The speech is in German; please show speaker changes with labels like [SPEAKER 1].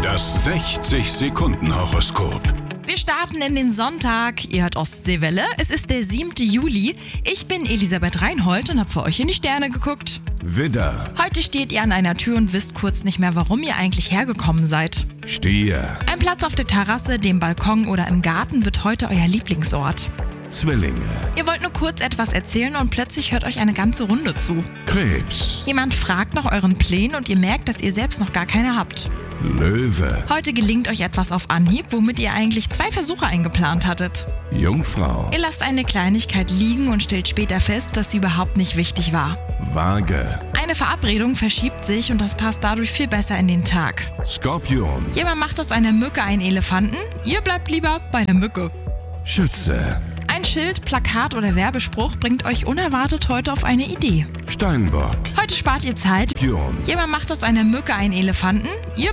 [SPEAKER 1] Das 60-Sekunden-Horoskop.
[SPEAKER 2] Wir starten in den Sonntag. Ihr hört Ostseewelle. Es ist der 7. Juli. Ich bin Elisabeth Reinhold und habe für euch in die Sterne geguckt.
[SPEAKER 1] Widder,
[SPEAKER 2] Heute steht ihr an einer Tür und wisst kurz nicht mehr, warum ihr eigentlich hergekommen seid.
[SPEAKER 1] Stier,
[SPEAKER 2] Ein Platz auf der Terrasse, dem Balkon oder im Garten wird heute euer Lieblingsort.
[SPEAKER 1] Zwillinge,
[SPEAKER 2] Ihr wollt nur kurz etwas erzählen und plötzlich hört euch eine ganze Runde zu.
[SPEAKER 1] Krebs,
[SPEAKER 2] Jemand fragt nach euren Plänen und ihr merkt, dass ihr selbst noch gar keine habt.
[SPEAKER 1] Löwe,
[SPEAKER 2] Heute gelingt euch etwas auf Anhieb, womit ihr eigentlich 2 Versuche eingeplant hattet.
[SPEAKER 1] Jungfrau,
[SPEAKER 2] Ihr lasst eine Kleinigkeit liegen und stellt später fest, dass sie überhaupt nicht wichtig war.
[SPEAKER 1] Waage,
[SPEAKER 2] Eine Verabredung verschiebt sich und das passt dadurch viel besser in den Tag.
[SPEAKER 1] Skorpion,
[SPEAKER 2] Jemand macht aus einer Mücke einen Elefanten, ihr bleibt lieber bei der Mücke.
[SPEAKER 1] Schütze,
[SPEAKER 2] Ein Schild, Plakat oder Werbespruch bringt euch unerwartet heute auf eine Idee.
[SPEAKER 1] Steinbock,
[SPEAKER 2] Heute spart ihr Zeit.
[SPEAKER 1] Skorpion.
[SPEAKER 2] Jemand macht aus einer Mücke einen Elefanten, ihr